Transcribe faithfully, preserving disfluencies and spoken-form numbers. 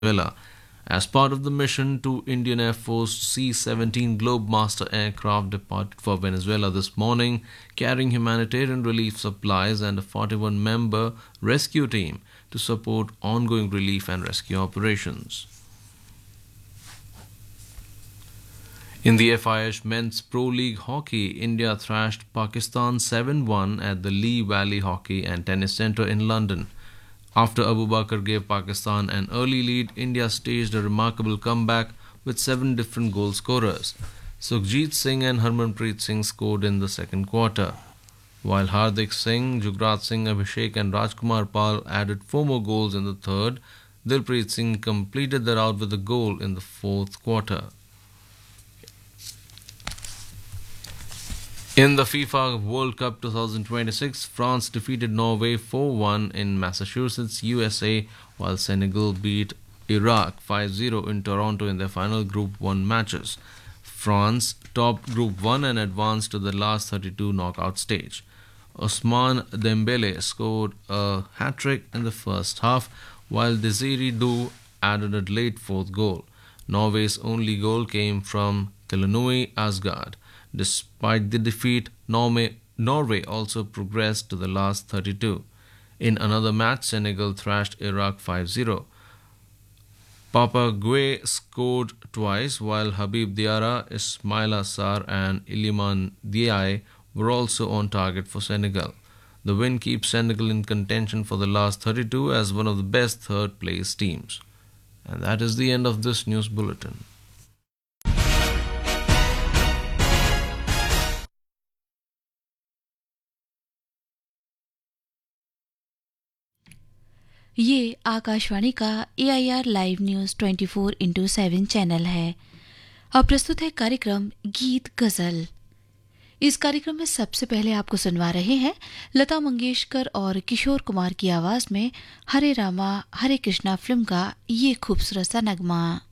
Venezuela. As part of the mission, two Indian Air Force C seventeen Globemaster aircraft departed for Venezuela this morning, carrying humanitarian relief supplies and a forty-one member rescue team to support ongoing relief and rescue operations. In the F I H Men's Pro League Hockey, India thrashed Pakistan seven one at the Lee Valley Hockey and Tennis Centre in London. After Abu Bakr gave Pakistan an early lead, India staged a remarkable comeback with seven different goal scorers. Sukhjit Singh and Harmanpreet Singh scored in the second quarter, while Hardik Singh, Jugraj Singh, Abhishek and Rajkumar Pal added four more goals in the third. Dilpreet Singh completed the rout with a goal in the fourth quarter. In the FIFA World Cup twenty twenty-six, France defeated Norway four one in Massachusetts, U S A, while Senegal beat Iraq five zero in Toronto in their final Group one matches. France topped Group one and advanced to the last thirty-two knockout stage. Ousmane Dembele scored a hat-trick in the first half, while Desiree Dou added a late fourth goal. Norway's only goal came from Telenoi Asgard. Despite the defeat, Norway, Norway also progressed to the last thirty-two. In another match, Senegal thrashed Iraq five zero. Papa Gueye scored twice, while Habib Diarra, Ismaila Sarr and Iliman Diaye were also on target for Senegal. The win keeps Senegal in contention for the last thirty-two as one of the best third-place teams. And that is the end of this news bulletin. ये आकाशवाणी का ए I R live news twenty four into seven channel है। अब प्रस्तुत है कार्यक्रम गीत गज़ल। इस कार्यक्रम में सबसे पहले आपको सुनवा रहे हैं लता मंगेशकर और किशोर कुमार की आवाज़ में हरे रामा हरे कृष्णा फिल्म का ये खूबसूरत सा नगमा।